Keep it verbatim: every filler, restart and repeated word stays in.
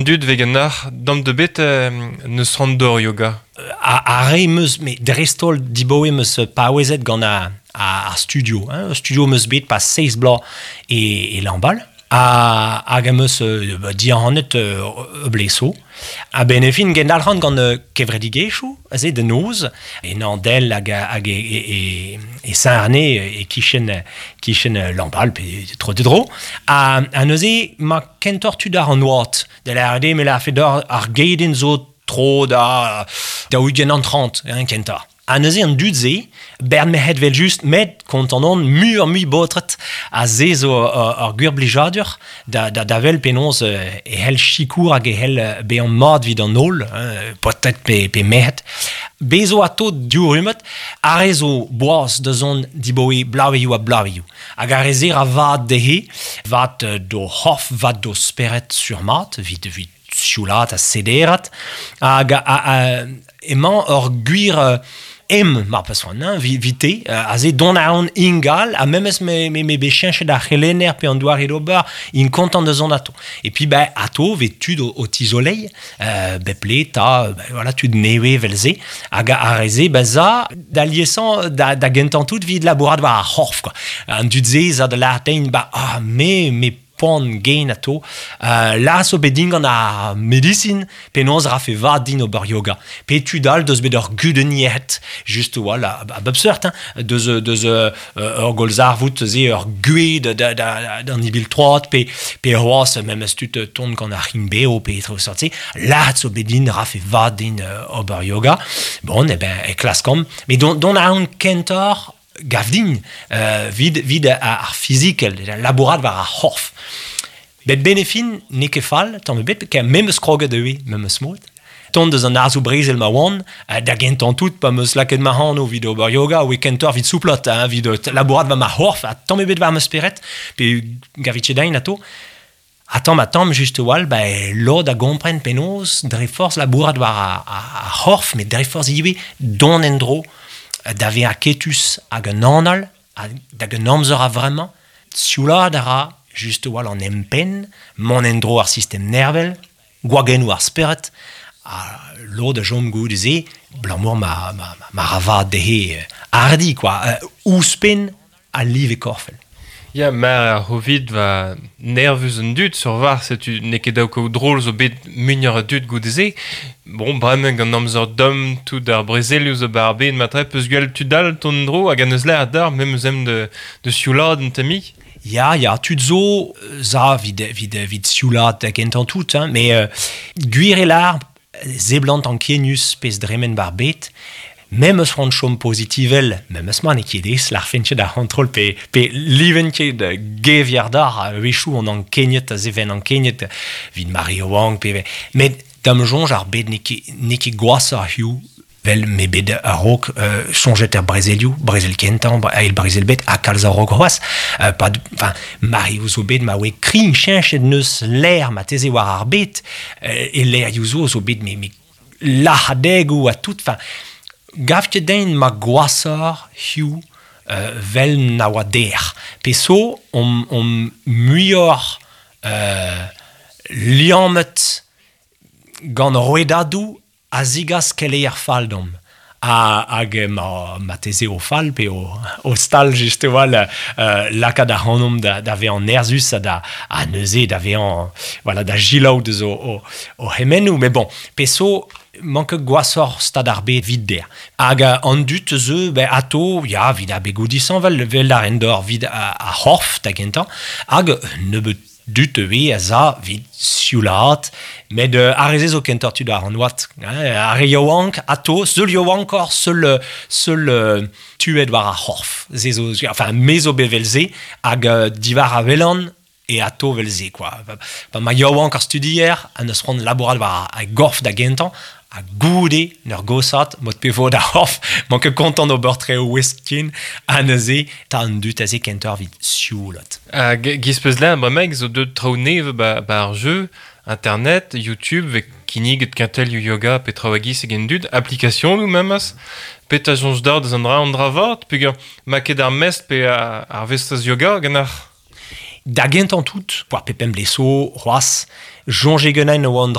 dud veganar dam de bet euh, neus randor yoga. A, a re meus, mais drestol diboe meus paouezet gant a, a, a studio. Hein, studio meus bet pas seiz bla et, et l'embal. A, hag a meus euh, dianet euh, bleso. A benefin gen dalran gant euh, kevredigechou, a ze de noz, e nandel hag, hag e, e, e, e Saint-Arne e kichen, kichen l'embal, pe tro de dro. A, a neuze ma kentor tud ar an oat, de la R D, me la fedor ar geiden zo tro da, da ougen an trente, hein, kenta. A neuze an dud ze, bern me het vel just met kontanon mur mui botret a ze zo ar gwir blijadur da, da, da vel penons e hel chikour hag e hel be an mat vid an ol, hein, potet pe, pe mehet. Bezo a to diourumet, a rezo boaz de zon diboe blaveioù a blaveioù. Hag a rezer a vat dehe, vat do hof, vat do speret sur mat, vid, vid siolat a sederat, hag a, a, a emañ ur gwir uh, em, mar pas wan, hein, vite, uh, a ze don a an ingal, a memes me, me, me bechenche da c'helener pe an douar edo-bar, in kontant de zon ato. Et puis, bah, ato, vet tud o, o tizolei, uh, beple, ta, bah, voilà, tud newe velze, hag a reze, bah, za, da liesan, da, da gentan tout vid labourad war a horf, quoi. An dud ze, za de l'artein, bah, ah, me, me, pon gain ato, uh, la so beding an a medicine, penons rafe va din ober yoga. Pe tu dal deus bet ur gudeniet, just oa, la, a bab seurt, hein, deus, deus uh, ur golzar vout ze ur gwe d'an ibil troat, pe, pe roas, mem eus tut ton gant ar himbeo, pe etre sorti, la so bedin rafe va din uh, ober yoga. Bon, e ben, e klaskom. Me don, don a un kentor, gavdin, uh, vid, vid ar fizikel, labourad war a horf. Bet benefin, ne ket fall, tamm bet, ke mem eus kroget ewe, mem eus smot. Ton deus an arzou brezel ma oan, uh, da gentan tout, pa meus laket ma han o vid ober yoga, ou e kentor vid souplot, hein, vid labourad war ma horf, a tamm bet war meus peret, pe gavit chedain ato. Atam, atam, just oal, ba, lo da gompren penos, dre force labourad war a, a, a horf, met dre force iwe, don endro, d'ave a ketus hag an anal, hag an amzer a vremañ, sioulad a ra, just oal an empen, mon endro ar sistem nervel, gwagenn ar speret, a lo da jom goud ze, blamour ma, ma, ma, ma rava dehe ardi, quoi, uh, ouspen a liv e korfel. Ya, ma hovid va nervus an dud sur var setu neket daouko drôl zo bet munir a dud goudeze. Bon, bremeng an amzer dom tout ar brezelioù zo bar ben matre peus gwell tu dal ton dro hag an eus ler dar mem eus em de, de sioulad an temi. Ya, ya, tud zo, za vid, vid, vid sioulad da gentan tout, hein, mais uh, gwir e lar, zeblant an kienus pez dremen bar bet, mem eus ran chom pozitivel, mem eus man e kiedez, l'ar fentche da hantrol pe, pe livenke de geviar dar, a wechou an an kenyet, a zeven an kenyet, vid Mario Wang, pe, met dam jonj ar bet neke, neke gwaz ar hiou, vel me bet a rok, euh, sonjet ar brezelioù, brezel kentan, a el brezel bet, a kalz a rok c'hoaz, euh, pa, enfin, Mario zo bet ma we krin chenchet neus l'air, ma teze war ar bet, euh, e l'air youzo zo bet me, me lahadeg ou a tout, enfin, gavte den ma gwasor hiou uh, vel na oa der. Pe so, om, om muior uh, liamet gant roedadou a zigas keleier faldom. A, hag ma, ma teze o fall, pe o, o stal juste oal uh, laka da hanom da, da ve an erzus a da a neuze da ve an, voilà, da gilaou deus o, o, o hemenou. Mais bon, pe so, manque gwasor stad ar bet vid der. Hag an dut ze, be ato, ya, vid a begoudisant vel, vel ar endor vid a, a horf da gentan, hag ne bet dut eve a za vid sioulad, met uh, areze zo kentor tud ar an oat. Ar yoank ato, seul yoank or, seul, seul uh, tuet war a horf. Zezo, enfin, mezo bevelze, hag uh, divar a velan, e ato velze, quoi. Pa ma yoank ar studier, an eus ron labourad war a, a gorf da gentan, a goude n'ur gosat, mot pe vo da horf, manke kontant ober tre o westkin, an eze, ta an dut aze kentor vid sioulot. A gispeus la, bremeg, zo deud traoù neve ba, ba ar jeu, internet, YouTube, vek kinig et kentel yu yoga pe traoagis egen dud, application nou memas, pe ta jonj d'ar deus an dra an dra vort, pe gant maket ar mest pe ar, ar vestaz yoga gant ar... Da gentan tout, poar pepem bleso, roas, jonj egenañ o an